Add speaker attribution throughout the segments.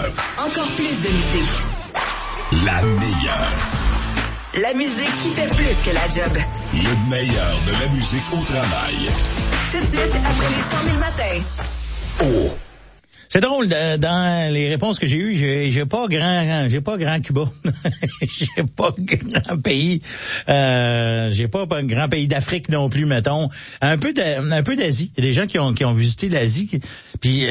Speaker 1: Encore plus de musique.
Speaker 2: La meilleure.
Speaker 1: La musique qui fait plus que la job.
Speaker 2: Le meilleur de la musique au travail.
Speaker 1: Tout de suite, après les 100 000 matins.
Speaker 2: Oh!
Speaker 3: C'est drôle, dans les réponses que j'ai eues, j'ai pas grand Cuba. J'ai pas grand pays. J'ai pas un grand pays d'Afrique non plus, mettons. Un peu d'Asie. Il y a des gens qui ont visité l'Asie. Puis,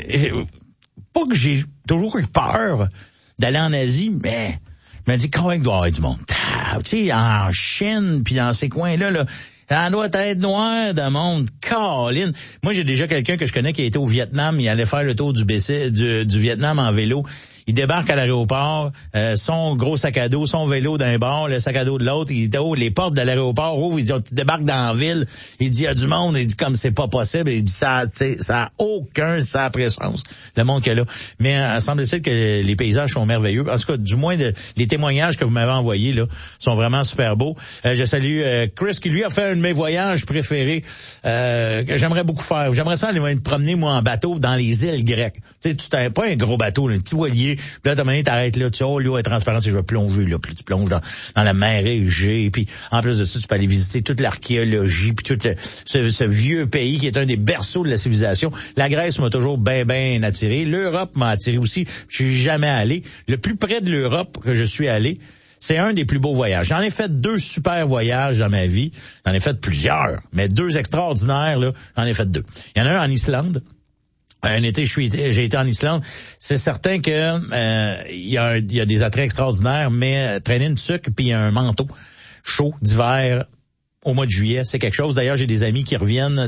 Speaker 3: pas que j'ai toujours eu peur d'aller en Asie, mais je me dis quand même qu'il doit y avoir du monde. Tu sais, en Chine, puis dans ces coins-là, là, ça doit être noir de monde. Colin. Moi, j'ai déjà quelqu'un que je connais qui a été au Vietnam. Il allait faire le tour du Vietnam en vélo. Il débarque à l'aéroport, son gros sac à dos, son vélo d'un bord, le sac à dos de l'autre. Il dit, les portes de l'aéroport ouvrent. Il dit, tu débarques dans la ville. Il dit, il y a du monde. Il dit, comme c'est pas possible. Il dit, ça a aucun sens, le monde qu'il y a là. Mais semble-t-il que les paysages sont merveilleux. En tout cas, du moins, les témoignages que vous m'avez envoyés là sont vraiment super beaux. Je salue Chris qui, lui, a fait un de mes voyages préférés que j'aimerais beaucoup faire. J'aimerais ça aller me promener, moi, en bateau dans les îles grecques. Tu sais, pas un gros bateau, là, un petit voilier. Puis là, t'as manière, t'arrêtes là, tu sais, l'eau est transparente, je vais plonger là, puis tu plonges dans la mer Égée, puis en plus de ça, tu peux aller visiter toute l'archéologie, puis tout ce vieux pays qui est un des berceaux de la civilisation. La Grèce m'a toujours bien attiré. L'Europe m'a attiré aussi. Je suis jamais allé. Le plus près de l'Europe que je suis allé, c'est un des plus beaux voyages. J'en ai fait 2 super voyages dans ma vie. J'en ai fait plusieurs, mais 2 extraordinaires, là, j'en ai fait 2. Il y en a un en Islande. Un été, j'ai été en Islande. C'est certain que il y a des attraits extraordinaires, mais traîner une tuque puis un manteau chaud d'hiver au mois de juillet, c'est quelque chose. D'ailleurs, j'ai des amis qui reviennent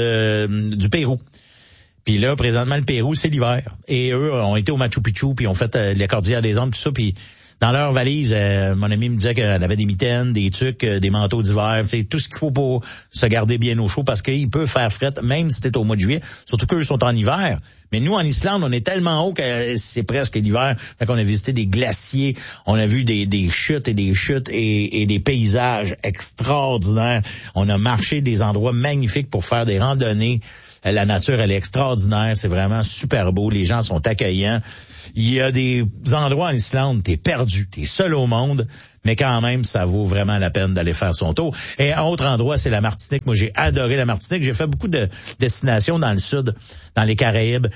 Speaker 3: du Pérou. Puis là, présentement, le Pérou, c'est l'hiver. Et eux ont été au Machu Picchu, puis ont fait la Cordillère des Andes, tout ça, puis dans leur valise, mon ami me disait qu'elle avait des mitaines, des tucs, des manteaux d'hiver, tu sais, tout ce qu'il faut pour se garder bien au chaud parce qu'il peut faire fret même si c'était au mois de juillet, surtout qu'eux sont en hiver. Mais nous, en Islande, on est tellement haut que c'est presque l'hiver. Fait qu'on a visité des glaciers, on a vu des chutes et des chutes et des paysages extraordinaires. On a marché des endroits magnifiques pour faire des randonnées. La nature, elle est extraordinaire. C'est vraiment super beau. Les gens sont accueillants. Il y a des endroits en Islande, t'es perdu, t'es seul au monde, mais quand même, ça vaut vraiment la peine d'aller faire son tour. Et un autre endroit, c'est la Martinique. Moi, j'ai adoré la Martinique. J'ai fait beaucoup de destinations dans le sud, dans les Caraïbes.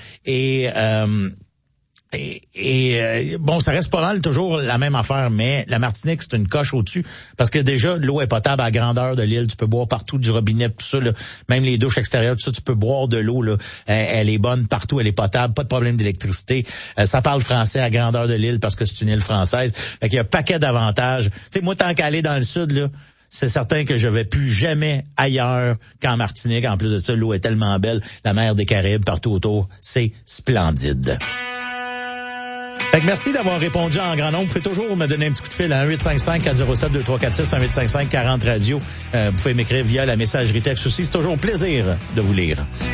Speaker 3: Et bon, ça reste pas mal toujours la même affaire, mais la Martinique, c'est une coche au-dessus, parce que déjà, l'eau est potable à la grandeur de l'île, tu peux boire partout du robinet, tout ça, là. Même les douches extérieures, tout ça, tu peux boire de l'eau, là. Elle est bonne partout, elle est potable, pas de problème d'électricité. Ça parle français à la grandeur de l'île parce que c'est une île française. Fait qu'il y a un paquet d'avantages. Tu sais, moi, tant qu'aller dans le sud, là, c'est certain que je vais plus jamais ailleurs qu'en Martinique. En plus de ça, l'eau est tellement belle, la mer des Caraïbes partout autour, c'est splendide. Fait que merci d'avoir répondu en grand nombre. Vous pouvez toujours me donner un petit coup de fil à 1-855-407-2346, 1-855-40-radio. Vous pouvez m'écrire via la messagerie texte aussi. C'est toujours un plaisir de vous lire.